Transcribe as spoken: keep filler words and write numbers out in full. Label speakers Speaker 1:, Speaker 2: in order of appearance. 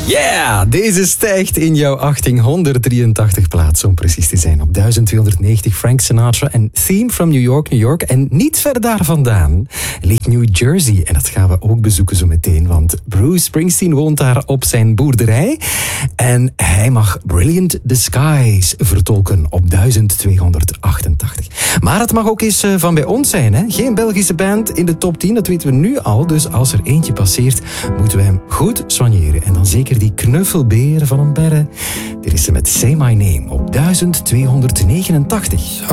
Speaker 1: Yeah, deze stijgt in jouw achttienhonderddrieëntachtig plaats, om precies te zijn. Op duizend tweehonderdnegentig Frank Sinatra en Theme from New York, New York. En niet ver daar vandaan ligt New Jersey. En dat gaan we ook bezoeken zo meteen, want Bruce Springsteen woont daar op zijn boerderij. En hij mag Brilliant Disguise vertolken op duizend tweehonderdachtentachtig. Maar het mag ook eens van bij ons zijn, hè? Geen Belgische band in de top tien, dat weten we nu al. Dus als er eentje passeert, moeten we hem goed soigneren. En dan zeker die knuffelbeer van een berre. Dit is ze met Say My Name op duizend tweehonderdnegenentachtig.